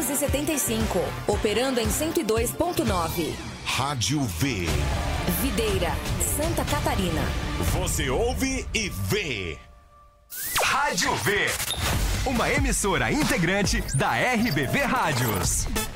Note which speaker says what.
Speaker 1: 575. Operando em 102.9.
Speaker 2: Rádio V.
Speaker 1: Videira, Santa Catarina.
Speaker 2: Você ouve e vê.
Speaker 3: Rádio V. Uma emissora integrante da RBV Rádios.